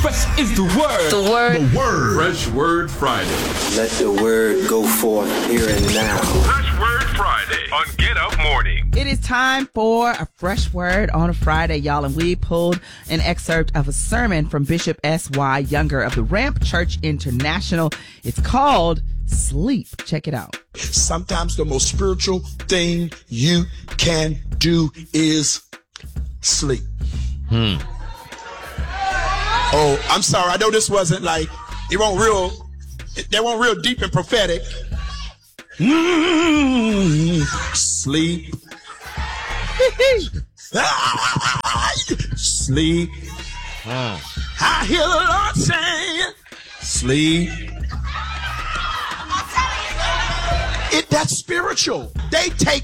Fresh is the word. The word. The word. Fresh Word Friday. Let the word go forth here and now. Fresh Word Friday on Get Up Morning. It is time for a fresh word on a Friday, y'all, and we pulled an excerpt of a sermon from Bishop S.Y. Younger of the Ramp Church International. It's called Sleep. Check it out. Sometimes the most spiritual thing you can do is sleep. Oh, I'm sorry. I know this wasn't like, they weren't real deep and prophetic. Sleep. Sleep. I hear the Lord saying, sleep. That's spiritual. They take